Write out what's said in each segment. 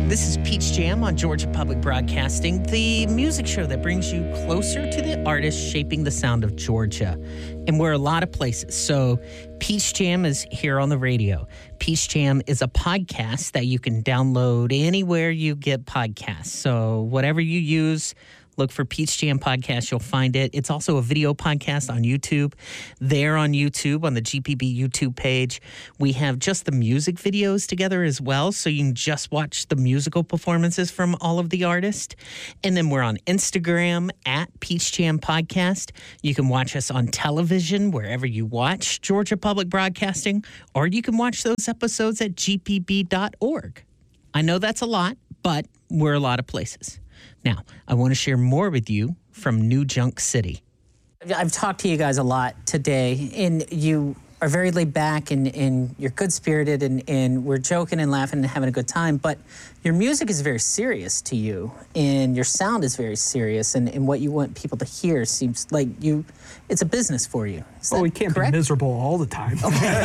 This is Peach Jam on Georgia Public Broadcasting, the music show that brings you closer to the artists shaping the sound of Georgia. And we're a lot of places. So Peach Jam is here on the radio. Peach Jam is a podcast that you can download anywhere you get podcasts. So whatever you use, look for Peach Jam Podcast. You'll find it. It's also a video podcast on YouTube. There on YouTube, on the GPB YouTube page, we have just the music videos together as well, so you can just watch the musical performances from all of the artists. And then we're on Instagram at Peach Jam Podcast. You can watch us on television wherever you watch Georgia Public Broadcasting, or you can watch those episodes at gpb.org. I know that's a lot, but we're a lot of places. Now, I want to share more with you from New Junk City. I've talked to you guys a lot today, and you are very laid back, and you're good-spirited, and we're joking and laughing and having a good time, but your music is very serious to you, and your sound is very serious, and what you want people to hear seems like it's a business for you. Well, we can't be miserable all the time.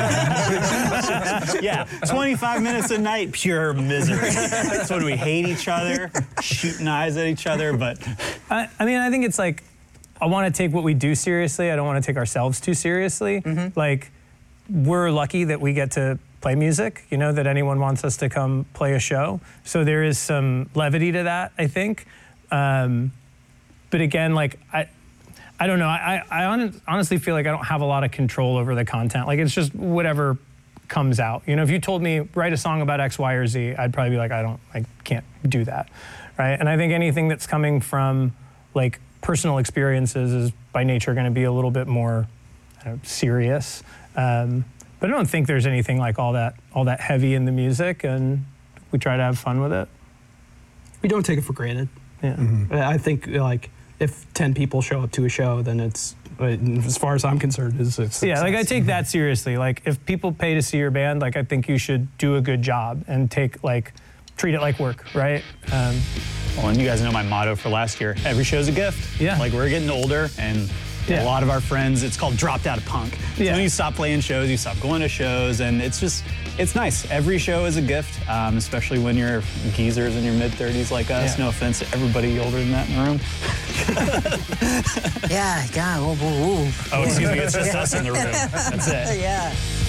Yeah, 25 minutes a night, pure misery. That's when we hate each other, shooting eyes at each other, but... I mean, I think it's like, I want to take what we do seriously. I don't want to take ourselves too seriously. Mm-hmm. Like, we're lucky that we get to play music, that anyone wants us to come play a show. So there is some levity to that, I think. But again, like, I don't know. I honestly feel like I don't have a lot of control over the content. Like, it's just whatever comes out. If you told me, write a song about X, Y, or Z, I'd probably be like, I can't do that, right? And I think anything that's coming from, like, personal experiences is by nature going to be a little bit more serious. But I don't think there's anything like all that heavy in the music, and we try to have fun with it. We don't take it for granted. Yeah. Mm-hmm. I think, like, if 10 people show up to a show, then it's, as far as I'm concerned, it's success. Yeah, like, I take that seriously. Like, if people pay to see your band, like, I think you should do a good job and treat it like work, right? Well, and you guys know my motto for last year, every show's a gift. Yeah. Like, we're getting older, and a lot of our friends, it's called dropped out of punk. So when you stop playing shows, you stop going to shows, and it's nice. Every show is a gift, especially when you're geezers in your mid-30s like us. Yeah. No offense to everybody older than that in the room. Yeah, God. Oh, excuse me, it's just us in the room. That's it. Yeah.